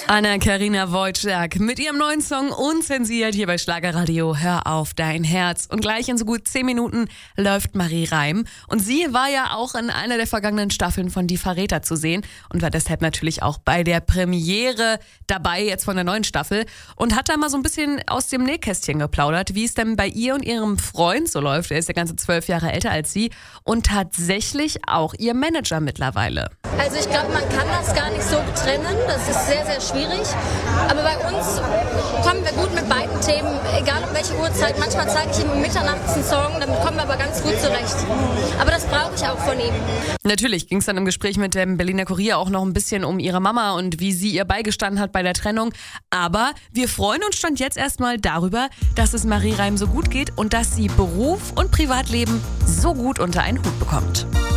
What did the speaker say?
Anna-Karina Wojcik mit ihrem neuen Song Unzensiert hier bei Schlagerradio Hör auf dein Herz. Und gleich in so gut 10 Minuten läuft Marie Reim. Und sie war ja auch in einer der vergangenen Staffeln von Die Verräter zu sehen und war deshalb natürlich auch bei der Premiere dabei jetzt von der neuen Staffel und hat da mal so ein bisschen aus dem Nähkästchen geplaudert, wie es denn bei ihr und ihrem Freund so läuft. Er ist ja ganze 12 Jahre älter als sie und tatsächlich auch ihr Manager mittlerweile. Also ich glaube, man kann das gar nicht so trennen. Das ist sehr, sehr schwierig. Aber bei uns kommen wir gut mit beiden Themen, egal um welche Uhrzeit. Manchmal zeige ich ihm um Mitternachts einen Song, damit kommen wir aber ganz gut zurecht. Aber das brauche ich auch von ihm. Natürlich ging es dann im Gespräch mit dem Berliner Kurier auch noch ein bisschen um ihre Mama und wie sie ihr beigestanden hat bei der Trennung. Aber wir freuen uns stand jetzt erstmal darüber, dass es Marie Reim so gut geht und dass sie Beruf und Privatleben so gut unter einen Hut bekommt.